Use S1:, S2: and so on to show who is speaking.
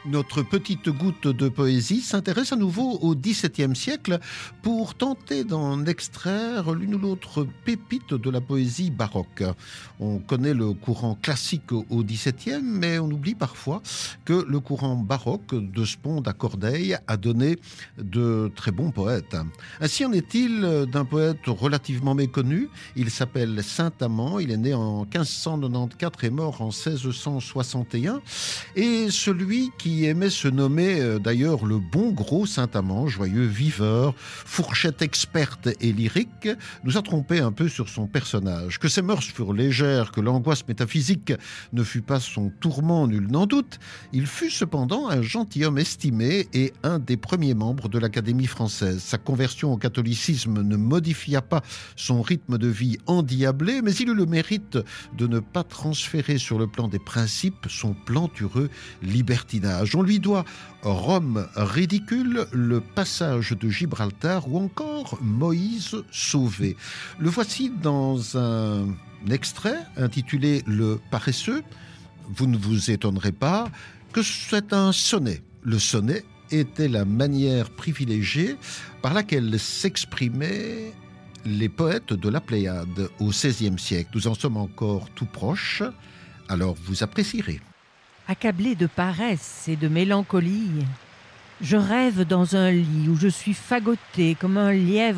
S1: Notre petite goutte de poésie s'intéresse à nouveau au XVIIe siècle pour tenter d'en extraire l'une ou l'autre pépite de la poésie baroque. On connaît le courant classique au XVIIe, mais on oublie parfois que le courant baroque de Sponde à Corneille a donné de très bons poètes. Ainsi en est-il d'un poète relativement méconnu. Il s'appelle Saint-Amand, il est né en 1594 et mort en 1661. Et celui qui aimait se nommer d'ailleurs le bon gros Saint-Amand, joyeux viveur, fourchette experte et lyrique, nous a trompé un peu sur son personnage. Que ses mœurs furent légères, que l'angoisse métaphysique ne fut pas son tourment, nul n'en doute, il fut cependant un gentilhomme estimé et un des premiers membres de l'Académie française. Sa conversion au catholicisme ne modifia pas son rythme de vie endiablé, mais il eut le mérite de ne pas transférer sur le plan des principes son plantureux libertinage. On lui doit Rome ridicule, le passage de Gibraltar ou encore Moïse sauvé. Le voici dans un extrait intitulé Le paresseux. Vous ne vous étonnerez pas que c'est un sonnet. Le sonnet était la manière privilégiée par laquelle s'exprimaient les poètes de la Pléiade au XVIe siècle. Nous en sommes encore tout proches, alors vous apprécierez.
S2: Accablé de paresse et de mélancolie, je rêve dans un lit où je suis fagoté comme un lièvre